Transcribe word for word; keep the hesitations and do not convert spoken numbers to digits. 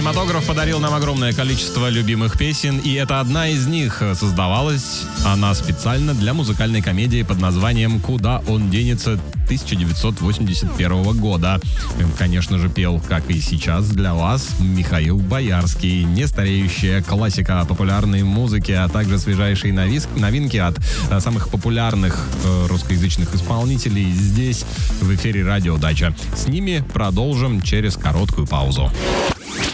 Кинематограф подарил нам огромное количество любимых песен, и это одна из них. Создавалась она специально для музыкальной комедии под названием «Куда он денется» тысяча девятьсот восемьдесят первого года. Конечно же, пел, как и сейчас, для вас Михаил Боярский. Нестареющая классика популярной музыки, а также свежайшие новинки от самых популярных русскоязычных исполнителей здесь, в эфире «Радио Дача». С ними продолжим через короткую паузу.